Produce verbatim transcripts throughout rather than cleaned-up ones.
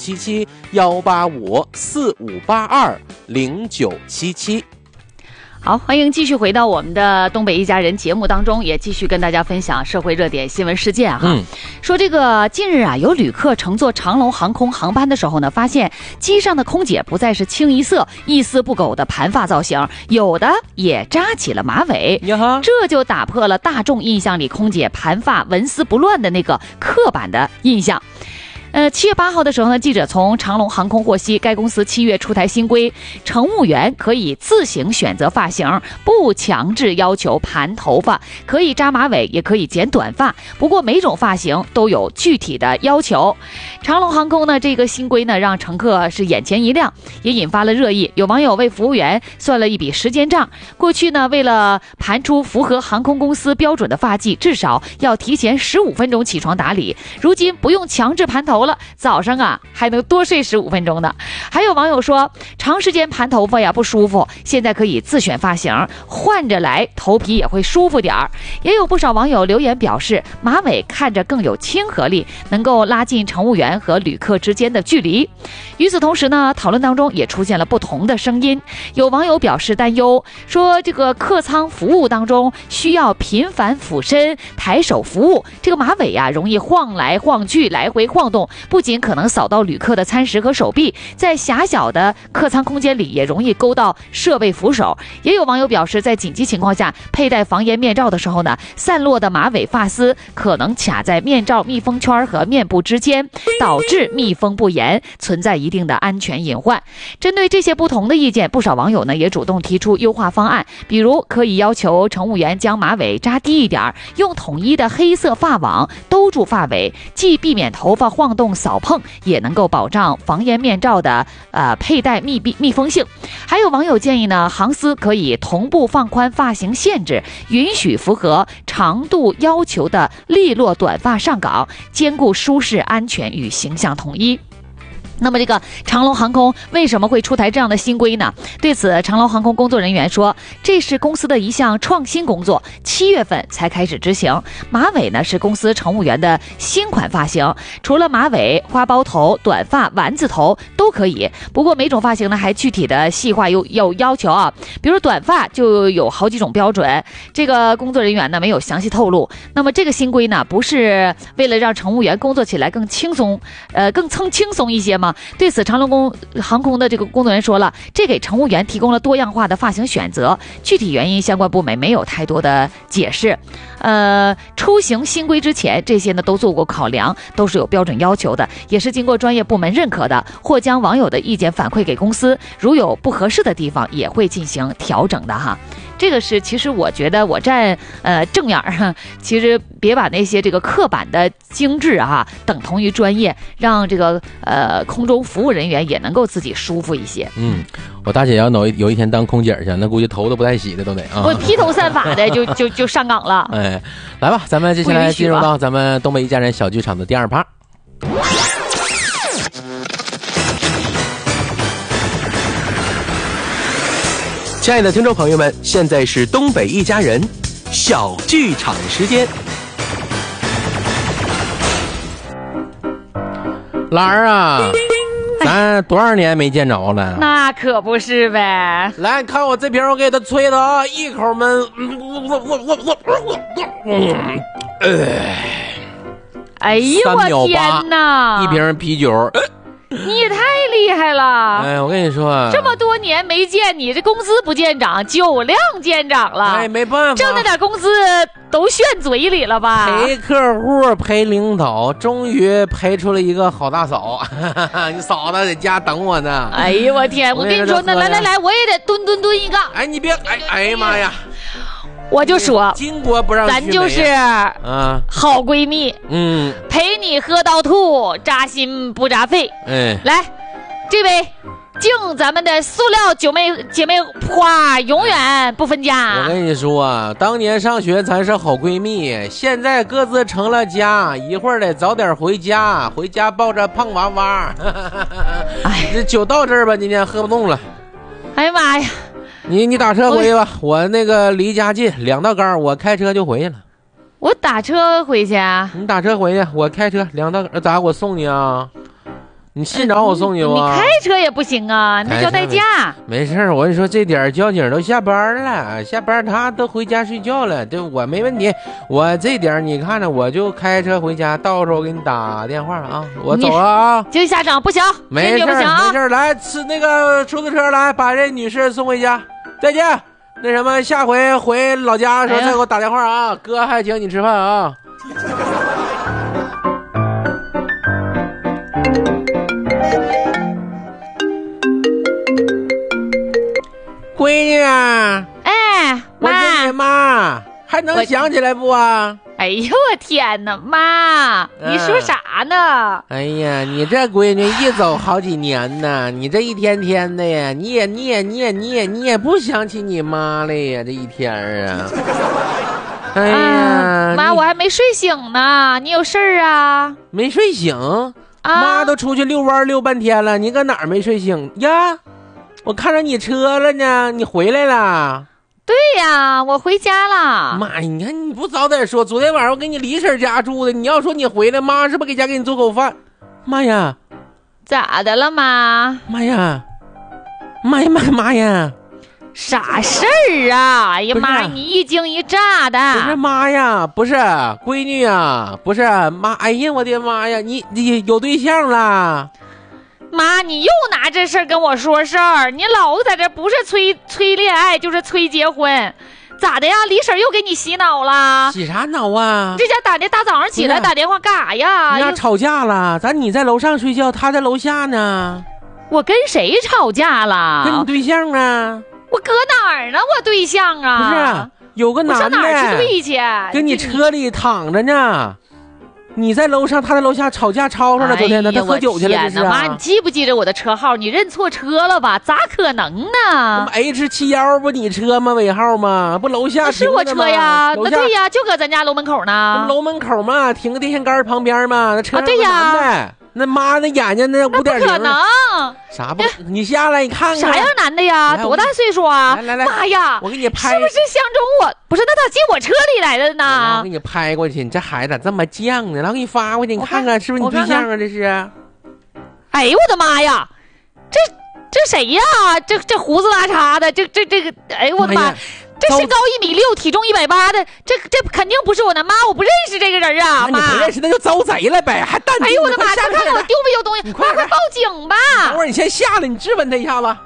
七七幺八五四五八二零九七七。 好，欢迎继续回到我们的东北一家人节目当中，也继续跟大家分享社会热点新闻事件哈。嗯、说这个近日啊，有旅客乘坐长龙航空航班的时候呢，发现机上的空姐不再是清一色一丝不苟的盘发造型，有的也扎起了马尾，这就打破了大众印象里空姐盘发纹丝不乱的那个刻板的印象。呃，七月八号的时候呢，记者从长龙航空获悉，该公司七月出台新规，乘务员可以自行选择发型，不强制要求盘头发，可以扎马尾，也可以剪短发。不过每种发型都有具体的要求。长龙航空呢，这个新规呢，让乘客是眼前一亮，也引发了热议。有网友为服务员算了一笔时间账，过去呢，为了盘出符合航空公司标准的发髻，至少要提前十五分钟起床打理，如今不用强制盘头了，早上啊还能多睡十五分钟呢。还有网友说，长时间盘头发呀不舒服，现在可以自选发型，换着来，头皮也会舒服点儿。也有不少网友留言表示，马尾看着更有亲和力，能够拉近乘务员和旅客之间的距离。与此同时呢，讨论当中也出现了不同的声音。有网友表示担忧，说这个客舱服务当中需要频繁俯身抬手服务，这个马尾呀容易晃来晃去，来回晃动，不仅可能扫到旅客的餐食和手臂，在狭小的客舱空间里也容易勾到设备扶手。也有网友表示，在紧急情况下佩戴防烟面罩的时候呢，散落的马尾发丝可能卡在面罩密封圈和面部之间，导致密封不严，存在一定的安全隐患。针对这些不同的意见，不少网友呢也主动提出优化方案，比如可以要求乘务员将马尾扎低一点，用统一的黑色发网兜住发尾，既避免头发晃动扫碰，也能够保障防烟面罩的呃佩戴密闭密封性。还有网友建议呢，航司可以同步放宽发型限制，允许符合长度要求的利落短发上岗，兼顾舒适、安全与形象统一。那么这个长龙航空为什么会出台这样的新规呢？对此，长龙航空工作人员说，这是公司的一项创新工作，七月份才开始执行。马尾呢是公司乘务员的新款发型，除了马尾、花苞头、短发、丸子头都可以。不过每种发型呢还具体的细化有有要求啊，比如短发就有好几种标准，这个工作人员呢没有详细透露。那么这个新规呢不是为了让乘务员工作起来更轻松，呃更轻轻松一些吗？对此，长龙公航空的这个工作人员说了，这给乘务员提供了多样化的发型选择，具体原因相关部门没有太多的解释。呃，出行新规之前，这些呢都做过考量，都是有标准要求的，也是经过专业部门认可的，或将网友的意见反馈给公司，如有不合适的地方，也会进行调整的哈。这个是，其实我觉得我站呃正面儿，其实别把那些这个刻板的精致啊等同于专业，让这个呃空中服务人员也能够自己舒服一些。 嗯，我大姐要有有一天当空姐去，那估计头都不带洗的都得啊， 我披头散发的就就就上岗了。 哎，来吧，咱们接下来进入到咱们东北一家人小剧场的第二趴。亲爱的听众朋友们，现在是东北一家人小剧场时间。兰儿啊，咱多少年没见着了？ 那可不是呗。 来看我这瓶，我给他吹的啊，一口闷。我我我我我我， 哎呦我天哪！ 一瓶啤酒。 你也太厉害了！ 哎，我跟你说， 这么多年没见你，这工资不见涨，酒量见涨了。 哎，没办法， 挣那点工资都炫嘴里了吧？ 陪客户，陪领导，终于陪出了一个好大嫂。你嫂子在家等我呢。 哎呦我天！我跟你说，那来来来，我也得吨吨吨一个。 哎，你别，哎哎呀妈呀！ 我就说， 巾帼不让须眉， 咱就是啊，好闺蜜，嗯，陪你喝到吐，扎心不扎肺。哎，来，这位敬咱们的塑料九妹姐妹花，永远不分家。 我跟你说啊，当年上学咱是好闺蜜，现在各自成了家，一会儿得早点回家，回家抱着胖娃娃。哎，这酒到这儿吧，今天喝不动了。 哎呀妈呀！ 你你打车回去吧，我那个离家近，两道杠，我开车就回去了。 我打车回去啊？ 你打车回去，我开车两道，咋我送你啊？ 你信找我送去不？ 你开车也不行啊，你交代驾。 没事，我跟你说，这点交警都下班了，下班他都回家睡觉了，这我没问题。我这点你看着，我就开车回家，到时候我给你打电话啊。我走了啊。 就下整不行， 没事、啊、没事，来吃那个出租车来，把这女士送回家。再见。那什么，下回回老家的时候再给我打电话啊，哎、哥还请你吃饭啊。闺女啊， 哎， 我是你妈，还能想起来不啊？ 哎呦我天哪，妈，嗯、你说啥呢？ 哎呀，你这闺女一走好几年呢，你这一天天的呀，你也你也你也你也你也不想起你妈了呀，这一天啊。哎呀， 啊、妈，我还没睡醒呢，你有事儿啊？ 没睡醒啊？ 妈都出去遛弯遛半天了，你搁哪儿没睡醒呀？我看着你车了呢，你回来了？ 对呀，我回家了。 妈，你看你不早点说，昨天晚上我给你李婶家住的，你要说你回来，妈是不是给家给你做口饭？妈呀， 咋的了妈？ 妈呀，妈呀妈呀妈呀， 啥事儿啊？哎呀妈，你一惊一乍的。 不是妈呀，不是闺女呀，不是妈，哎呀我的妈呀，你你有对象了？ 妈，你又拿这事儿跟我说事儿，你老在这不是催催恋爱就是催结婚，咋的呀？李婶又给你洗脑了？ 洗啥脑啊？ 这家打的大早上起来打电话干啥呀？ 你俩吵架了？咱你在楼上睡觉，他在楼下呢。 我跟谁吵架了？ 跟你对象啊？ 我搁哪儿呢？我对象啊？ 不是，有个男的上哪儿去对去？ 跟你车里躺着呢。你在楼上，他在楼下吵架吵吵了，昨天呢，他喝酒去了，这是啊。 妈，你记不记着我的车号？你认错车了吧？咋可能呢 ？H 七一不你车吗？尾号吗？不楼下是我车呀？那对呀，就搁咱家楼门口呢。 楼门口嘛，停个电线杆旁边嘛，那车上对呀。 那妈那眼睛那五点零， 不可能。 啥不？你下来你看看。啥样男的呀？多大岁数啊？ 来来来， 妈呀！ 我给你拍。 是不是相中我？不是，那咋进我车里来的呢？ 我给你拍过去，你这孩子这么犟呢？然后给你发过去，你看看是不是你对象啊？这是。 哎呦我的妈呀！这这谁呀？这这胡子拉碴的，这这这个，哎呦我的妈！这身高一米六，体重一百八的，这这肯定不是我的妈，我不认识这个人啊！妈， 你不认识那就遭贼了呗，还淡定。 哎呦我的妈！他看看我丢没丢东西，快快报警吧！ 等会儿你先下来，你质问他一下子。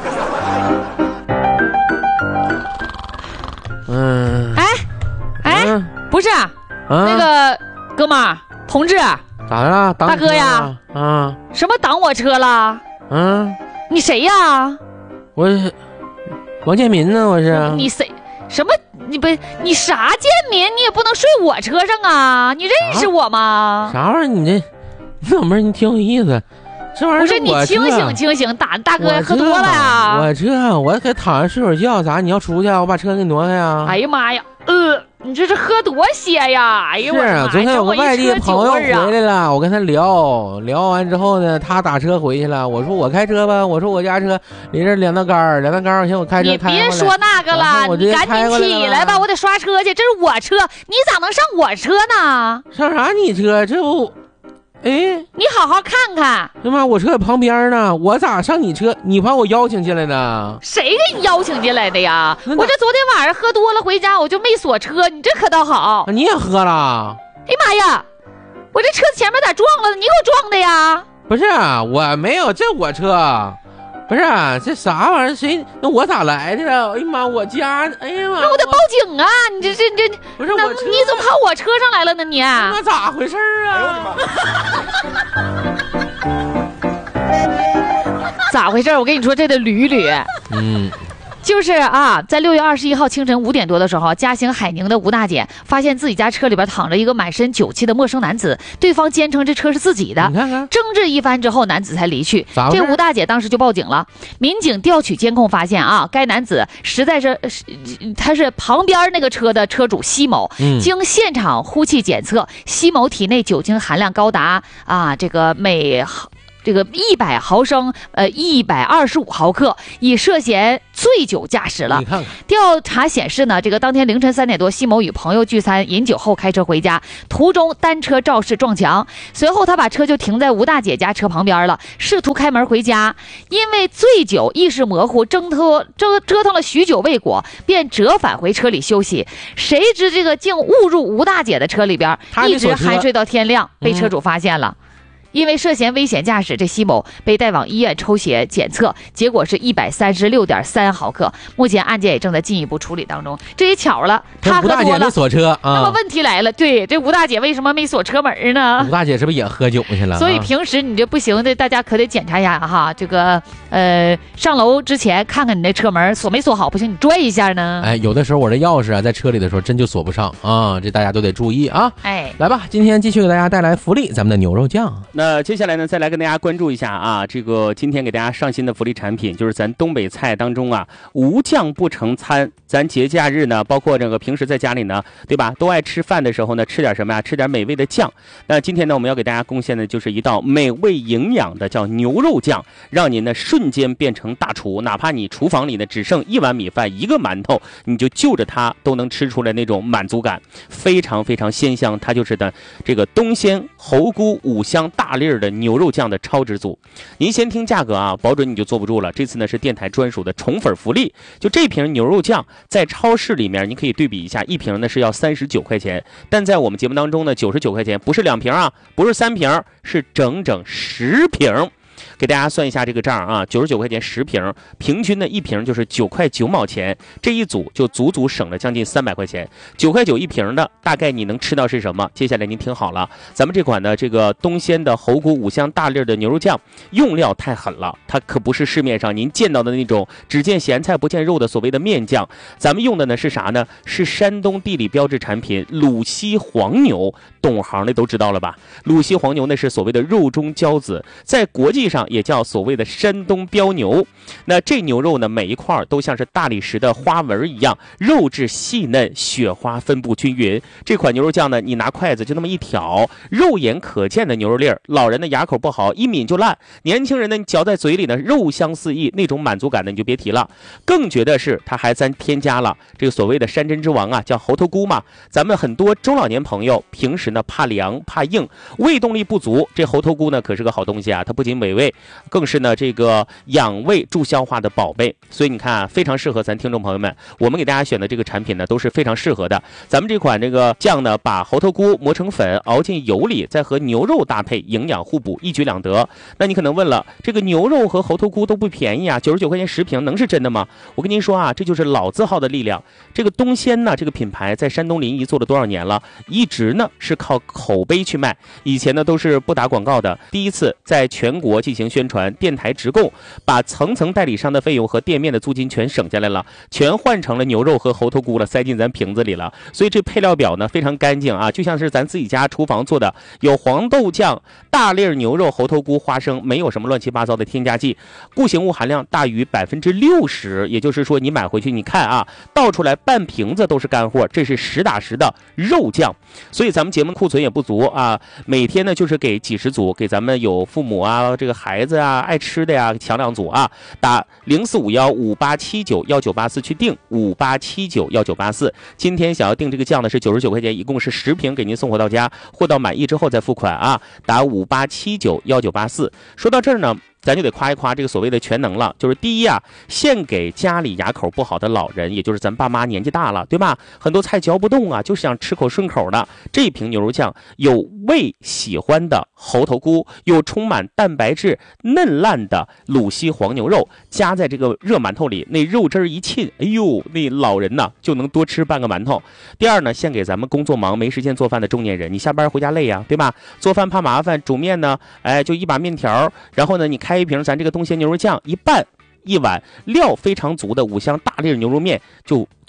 嗯， 哎哎，嗯、不是、啊、那个哥们儿同志， 咋的了？ 大哥呀， 啊， 什么挡我车了？ 嗯， 你谁呀？ 我。王建民呢？我是你谁？什么？你不你啥建民？你也不能睡我车上啊！你认识我吗？ 啥玩意儿？你这老妹儿，你挺有意思。这玩意儿不是你清醒清醒，大大哥喝多了呀！ 我这我可躺着睡会儿觉，咋？你要出去啊？我把车给你挪开呀！ 哎呀妈呀！呃，你这是喝多些呀？哎呦我是，昨天有个外地朋友回来了，我跟他聊聊完之后呢，他打车回去了。我说我开车吧，我说我家车离这两道杆，两道杆，行，我开车开。 你别说那个了，你赶紧起来吧，我得刷车去。这是我车，你咋能上我车呢？ 上啥你车？这不。哎， 你好好看看！ 他妈，我车在旁边呢，我咋上你车？你把我邀请进来的？ 谁给你邀请进来的呀？我这昨天晚上喝多了回家，我就没锁车，你这可倒好。 你也喝了？ 哎呀妈呀！我这车前面咋撞了？你给我撞的呀？ 不是，我没有，这我车。不是这啥玩意儿？谁？那我咋来的？哎呀妈，我家！哎呀妈， 那我得报警啊！你这这这不是我车， 你怎么跑我车上来了呢？你那咋回事啊？ 咋回事？我跟你说，这得捋捋。嗯。就是啊，在六月二十一号清晨五点多的时候，嘉兴海宁的吴大姐发现自己家车里边躺着一个满身酒气的陌生男子，对方坚称这车是自己的。 你看看， 争执一番之后，男子才离去。这吴大姐当时就报警了。民警调取监控发现啊，该男子实在是他是旁边那个车的车主西某，嗯、经现场呼气检测，西某体内酒精含量高达啊这个每这个一百毫升，呃，一百二十五毫克，已涉嫌醉酒驾驶了。 你看看， 调查显示呢，这个当天凌晨三点多，奚某与朋友聚餐，饮酒后开车回家，途中单车肇事撞墙，随后他把车就停在吴大姐家车旁边了，试图开门回家，因为醉酒意识模糊，挣脱折折腾了许久未果，便折返回车里休息。谁知这个竟误入吴大姐的车里边，一直酣睡到天亮，被车主发现了。嗯，因为涉嫌危险驾驶，这奚某被带往医院抽血检测，结果是一百三十六点三毫克。目前案件也正在进一步处理当中。这也巧了，他吴大姐没锁车啊。 那么问题来了，对，这吴大姐为什么没锁车门呢？ 吴大姐是不是也喝酒去了？ 所以平时你这不行的，大家可得检查一下哈。这个呃，上楼之前看看你那车门锁没锁好，不行你拽一下呢。 哎，有的时候我这钥匙啊在车里的时候真就锁不上啊，这大家都得注意啊。 哎， 来吧，今天继续给大家带来福利，咱们的牛肉酱。 那接下来呢，再来跟大家关注一下啊，这个今天给大家上新的福利产品，就是咱东北菜当中啊，无酱不成餐。咱节假日呢，包括这个平时在家里呢，对吧，都爱吃饭的时候呢，吃点什么呀？吃点美味的酱。那今天呢，我们要给大家贡献的就是一道美味营养的叫牛肉酱，让您呢瞬间变成大厨，哪怕你厨房里呢只剩一碗米饭一个馒头，你就就着它都能吃出来那种满足感，非常非常鲜香。它就是的这个东鲜猴菇五香大粒的牛肉酱的超值组。您先听价格啊，保准你就坐不住了。这次呢是电台专属的宠粉福利，就这瓶牛肉酱在超市里面你可以对比一下，一瓶呢是要三十九块钱，但在我们节目当中呢九十九块钱，不是两瓶啊，不是三瓶，是整整十瓶。给大家算一下这个账啊，九十九块钱十瓶，平均的一瓶就是九块九毛钱，这一组就足足省了将近三百块钱。九块九一瓶的，大概你能吃到是什么？接下来您听好了，咱们这款的这个东鲜的猴菇五香大粒的牛肉酱，用料太狠了，它可不是市面上您见到的那种只见咸菜不见肉的所谓的面酱，咱们用的呢是啥呢？是山东地理标志产品鲁西黄牛，懂行的都知道了吧？鲁西黄牛那是所谓的肉中骄子，在国际上也叫所谓的山东标牛。那这牛肉呢，每一块都像是大理石的花纹一样，肉质细嫩，雪花分布均匀。这款牛肉酱呢，你拿筷子就那么一挑，肉眼可见的牛肉粒儿，老人的牙口不好，一抿就烂；年轻人呢，你嚼在嘴里呢，肉香四溢，那种满足感呢，你就别提了。更觉得是它还咱添加了这个所谓的山珍之王啊，叫猴头菇嘛。咱们很多中老年朋友平时呢怕凉怕硬，胃动力不足，这猴头菇呢可是个好东西啊，它不仅美味，更是呢这个养胃助消化的宝贝。所以你看啊，非常适合咱听众朋友们，我们给大家选的这个产品呢都是非常适合的。咱们这款这个酱呢，把猴头菇磨成粉，熬进油里，再和牛肉搭配，营养互补，一举两得。那你可能问了，这个牛肉和猴头菇都不便宜啊，九十九块钱十瓶，能是真的吗？我跟您说啊，这就是老字号的力量。这个东鲜呢，这个品牌在山东临沂做了多少年了？一直呢是靠口碑去卖，以前呢都是不打广告的，第一次在全国进行宣传，电台直供，把层层代理商的费用和店面的租金全省下来了，全换成了牛肉和猴头菇了，塞进咱瓶子里了。所以这配料表呢非常干净啊，就像是咱自己家厨房做的，有黄豆酱、大粒牛肉、猴头菇、花生，没有什么乱七八糟的添加剂，固形物含量大于百分之六十，也就是说你买回去你看啊，倒出来半瓶子都是干货，这是实打实的肉酱。所以咱们节目库存也不足啊，每天呢就是给几十组，给咱们有父母啊、这个孩子啊、爱吃的呀，抢两组啊，打零四五幺五八七九幺九八四去订五八七九幺九八四。今天想要订这个酱呢是九十九块钱，一共是十瓶给您送货到家，货到满意之后再付款啊，打五八七九幺九八四。说到这儿呢，咱就得夸一夸这个所谓的全能了，就是第一啊，献给家里牙口不好的老人，也就是咱爸妈年纪大了，对吧？很多菜嚼不动啊，就想吃口顺口的。这一瓶牛肉酱有胃喜欢的猴头菇，有充满蛋白质嫩烂的鲁西黄牛肉，加在这个热馒头里，那肉汁一沁，哎呦，那老人呐就能多吃半个馒头。第二呢，献给咱们工作忙没时间做饭的中年人，你下班回家累呀，对吧？做饭怕麻烦，煮面呢，哎，就一把面条，然后呢，你开一瓶咱这个东鲜牛肉酱，一拌一碗料非常足的五香大粒牛肉面就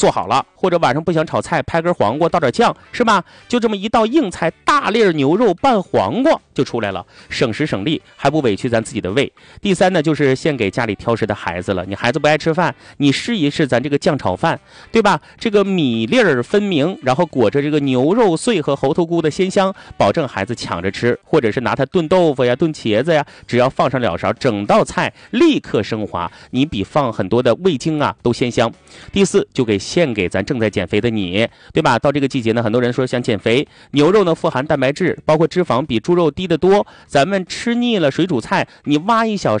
做好了，或者晚上不想炒菜，拍根黄瓜倒点酱，是吧？就这么一道硬菜，大粒牛肉拌黄瓜就出来了，省时省力，还不委屈咱自己的胃。第三呢，就是献给家里挑食的孩子了。你孩子不爱吃饭，你试一试咱这个酱炒饭，对吧？这个米粒儿分明，然后裹着这个牛肉碎和猴头菇的鲜香，保证孩子抢着吃。或者是拿它炖豆腐呀、炖茄子呀，只要放上两勺，整道菜立刻升华，你比放很多的味精啊都鲜香。第四，就给献给咱正在减肥的你，对吧？到这个季节呢，很多人说想减肥，牛肉呢富含蛋白质，包括脂肪比猪肉低得多，咱们吃腻了水煮菜，你挖一小